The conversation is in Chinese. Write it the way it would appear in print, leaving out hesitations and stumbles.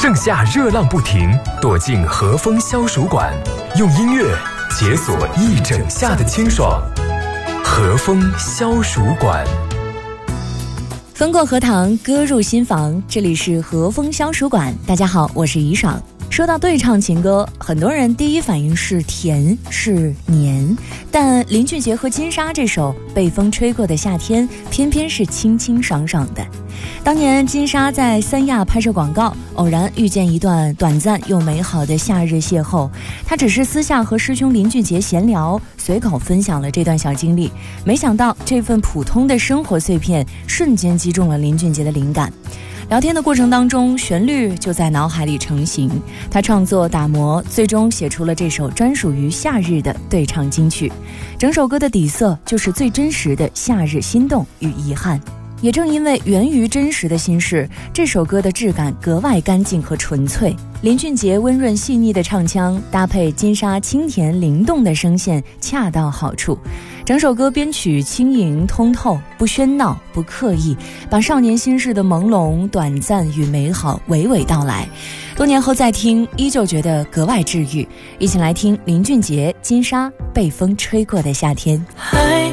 盛夏热浪不停，躲进和风消暑馆，用音乐解锁一整夏的清爽。和风消暑馆， 风过荷塘，歌入心房，这里是和风消暑馆。大家好，我是怡爽。说到对唱情歌，很多人第一反应是甜，是黏，但林俊杰和金莎这首《被风吹过的夏天》偏偏是清清爽爽的。当年金莎在三亚拍摄广告，偶然遇见一段短暂又美好的夏日邂逅，她只是私下和师兄林俊杰闲聊，随口分享了这段小经历，没想到这份普通的生活碎片瞬间击中了林俊杰的灵感。聊天的过程当中，旋律就在脑海里成型，他创作打磨，最终写出了这首专属于夏日的对唱金曲。整首歌的底色就是最真实的夏日心动与遗憾，也正因为源于真实的心事，这首歌的质感格外干净和纯粹。林俊杰温润细腻的唱腔搭配金莎清甜灵动的声线，恰到好处。整首歌编曲轻盈通透，不喧闹不刻意，把少年心事的朦胧、短暂与美好娓娓道来。多年后再听，依旧觉得格外治愈。一起来听林俊杰、金莎《被风吹过的夏天》。 还